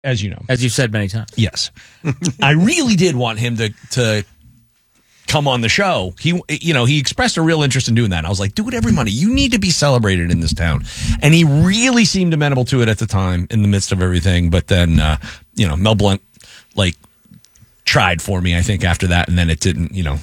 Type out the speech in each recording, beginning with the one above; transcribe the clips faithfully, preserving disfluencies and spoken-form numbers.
as you know. As you've said many times. Yes. I really did want him to to come on the show. He, you know, he expressed a real interest in doing that. And I was like, do it every Monday. You need to be celebrated in this town. And he really seemed amenable to it at the time in the midst of everything. But then, uh, you know, Mel Blount, like, tried for me, I think, after that. And then it didn't, you know,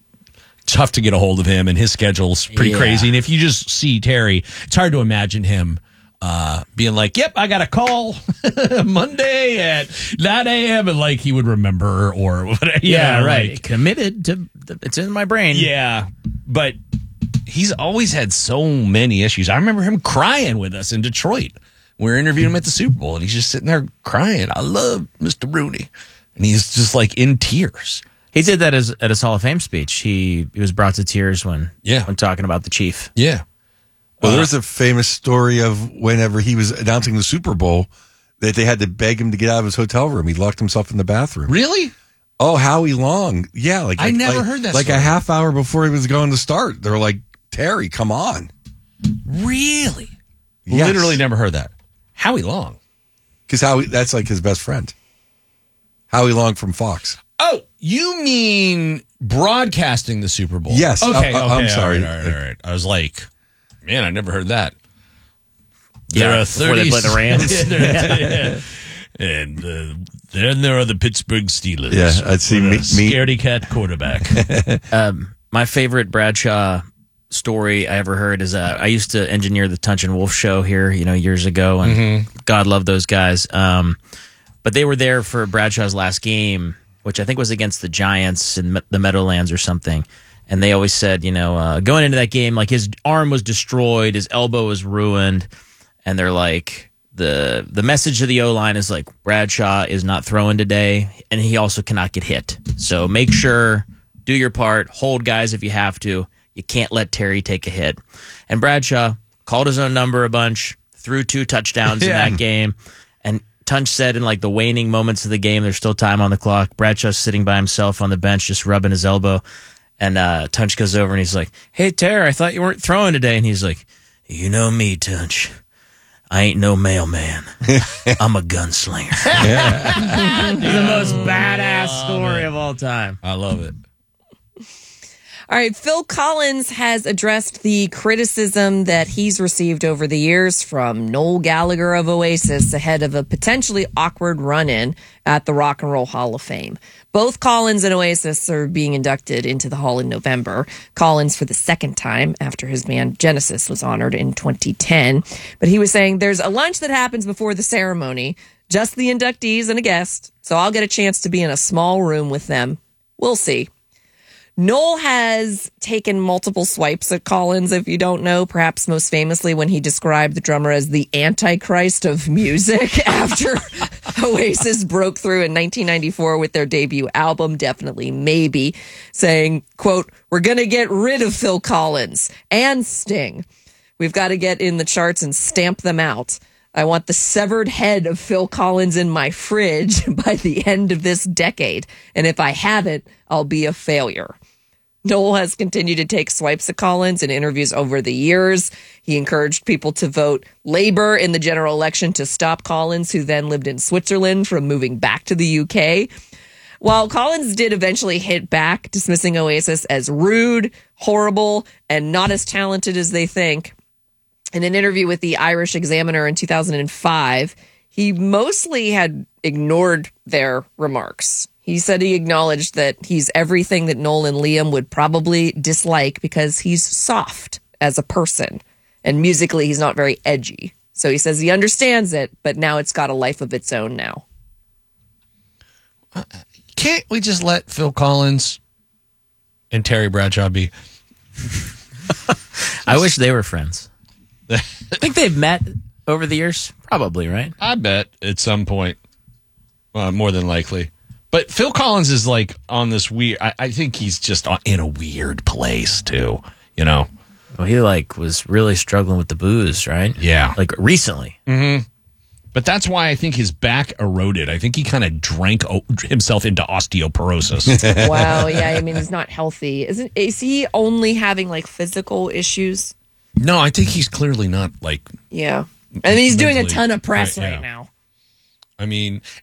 tough to get a hold of him. And his schedule's pretty Yeah. crazy. And if you just see Terry, it's hard to imagine him Uh, being like, yep, I got a call Monday at nine a.m. and like he would remember or whatever. Yeah, know, right. Like, Committed to, it's in my brain. yeah, but he's always had so many issues. I remember him crying with us in Detroit. We were interviewing him at the Super Bowl and he's just sitting there crying. I love Mister Rooney. And he's just like in tears. He did that as, at his Hall of Fame speech. He, he was brought to tears when, Yeah. when talking about the Chief. Yeah. Well, there's a famous story of whenever he was announcing the Super Bowl that they had to beg him to get out of his hotel room. He locked himself in the bathroom. Really? Oh, Howie Long. Yeah. Like I like, never like, heard that Like story. a half hour before he was going to start. They were like, Terry, come on. Really? Yes. Literally never heard that. Howie Long. Because Howie, that's like his best friend. Howie Long from Fox. Oh, you mean broadcasting the Super Bowl? Yes. Okay. Uh, uh, okay I'm sorry. All right, all right, all right. I was like, man, I never heard that. Yeah, There are before they play the Rams. yeah. And uh, then there are the Pittsburgh Steelers. Yeah, I'd see with me- a me- scaredy cat quarterback. Um, my favorite Bradshaw story I ever heard is uh, I used to engineer the Tunch and Wolf show here, you know, years ago, and Mm-hmm. God love those guys. Um, but they were there for Bradshaw's last game, which I think was against the Giants in Me- the Meadowlands or something. And they always said, you know, uh, going into that game, like his arm was destroyed, his elbow was ruined, and they're like, the the message to the O-line is like, Bradshaw is not throwing today, and he also cannot get hit. So make sure, do your part, hold guys if you have to. You can't let Terry take a hit. And Bradshaw called his own number a bunch, threw two touchdowns Yeah. in that game, and Tunch said in like the waning moments of the game, there's still time on the clock. Bradshaw's sitting by himself on the bench, just rubbing his elbow. And uh, Tunch goes over and he's like, hey, Terry, I thought you weren't throwing today. And he's like, you know me, Tunch. I ain't no mailman. I'm a gunslinger. The most badass story of all time. I love it. All right, Phil Collins has addressed the criticism that he's received over the years from Noel Gallagher of Oasis ahead of a potentially awkward run-in at the Rock and Roll Hall of Fame. Both Collins and Oasis are being inducted into the hall in November. Collins for the second time after his band Genesis was honored in twenty ten. But he was saying there's a lunch that happens before the ceremony, just the inductees and a guest, so I'll get a chance to be in a small room with them. We'll see. Noel has taken multiple swipes at Collins, if you don't know, perhaps most famously when he described the drummer as the Antichrist of music after Oasis broke through in nineteen ninety-four with their debut album, Definitely Maybe, saying, quote, we're going to get rid of Phil Collins and Sting. We've got to get in the charts and stamp them out. I want the severed head of Phil Collins in my fridge by the end of this decade. And if I haven't, I'll be a failure. Noel has continued to take swipes at Collins in interviews over the years. He encouraged people to vote Labour in the general election to stop Collins, who then lived in Switzerland, from moving back to the U K. While Collins did eventually hit back, dismissing Oasis as rude, horrible, and not as talented as they think, in an interview with the Irish Examiner in two thousand five, he mostly had ignored their remarks. He said he acknowledged that he's everything that Noel and Liam would probably dislike because he's soft as a person, and musically he's not very edgy. So he says he understands it, but now it's got a life of its own now. Can't we just let Phil Collins and Terry Bradshaw be? I wish they were friends. I think they've met over the years. Probably, right? I bet at some point, uh, more than likely. But Phil Collins is like on this weird. I, I think he's just on, in a weird place too. You know. Well, he like was really struggling with the booze, right? Yeah. Like recently. Mm-hmm. But that's why I think his back eroded. I think he kind of drank o- himself into osteoporosis. Wow, yeah, I mean, he's not healthy. Isn't is he only having like physical issues? No, I think he's clearly not like. Yeah. And he's doing a Mentally, ton of press right, right, yeah. now. I mean,